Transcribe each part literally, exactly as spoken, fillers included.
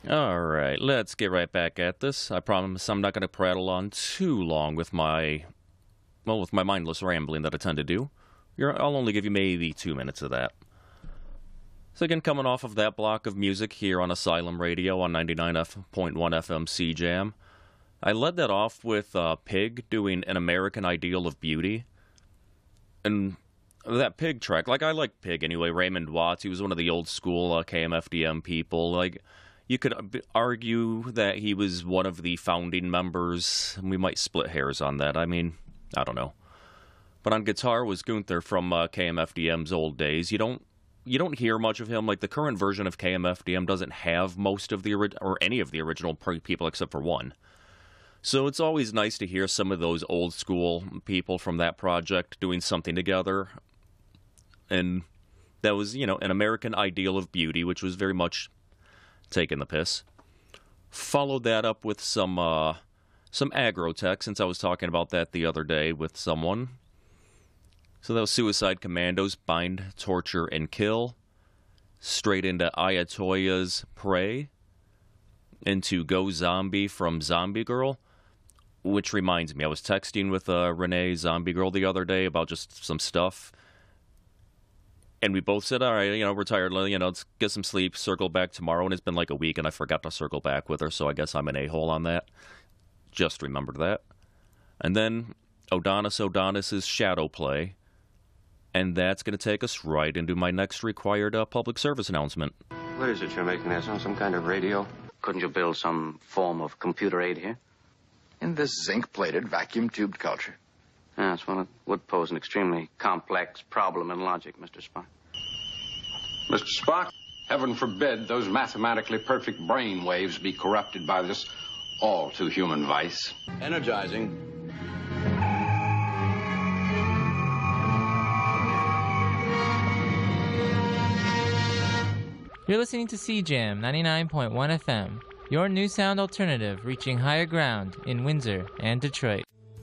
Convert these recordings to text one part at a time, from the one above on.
All right, let's get right back at this. I promise I'm not going to prattle on too long with my, well, with my mindless rambling that I tend to do. You're, I'll only give you maybe two minutes of that. So again, coming off of that block of music here on Asylum Radio on ninety-nine point one F M C Jam, I led that off with uh, Pig doing An American Ideal of Beauty. And that Pig track, like, I like Pig anyway. Raymond Watts, he was one of the old school uh, K M F D M people. Like, you could argue that he was one of the founding members. We might split hairs on that. I mean, I don't know. But on guitar was Gunther from uh, K M F D M's old days. You don't you don't hear much of him. Like, the current version of K M F D M doesn't have most of the ori- or any of the original people except for one. So it's always nice to hear some of those old school people from that project doing something together. And that was, you know, An American Ideal of Beauty, which was very much taking the piss. Followed that up with some uh, some aggro tech, since I was talking about that the other day with someone. So that was Suicide Commandos, Bind, Torture, and Kill. Straight into Ayatoya's Prey. Into Go Zombie from Zombie Girl. Which reminds me, I was texting with uh, Renee, Zombie Girl, the other day about just some stuff. And we both said, all right, you know, we're tired, you know, let's get some sleep, circle back tomorrow. And it's been like a week, and I forgot to circle back with her, so I guess I'm an a-hole on that. Just remembered that. And then Odonis Odonis' Shadow Play. And that's going to take us right into my next required uh, public service announcement. What is it you're making there? Some kind of radio? Couldn't you build some form of computer aid here? In this zinc-plated, vacuum-tubed culture. Yes, well, it would pose an extremely complex problem in logic, Mister Spock. Mister Spock, heaven forbid those mathematically perfect brain waves be corrupted by this all-too-human vice. Energizing. You're listening to C Jam ninety-nine point one F M, your new sound alternative reaching higher ground in Windsor and Detroit.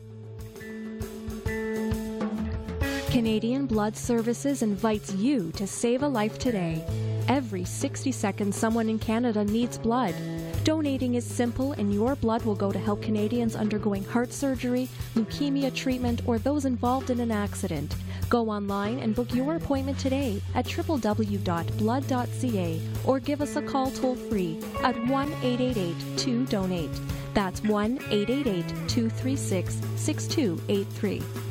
Canadian Blood Services invites you to save a life today. Every sixty seconds, someone in Canada needs blood. Donating is simple, and your blood will go to help Canadians undergoing heart surgery, leukemia treatment, or those involved in an accident. Go online and book your appointment today at w w w dot blood dot c a or give us a call toll-free at one eight eight eight two donate. That's one eight eight eight two three six six two eight three.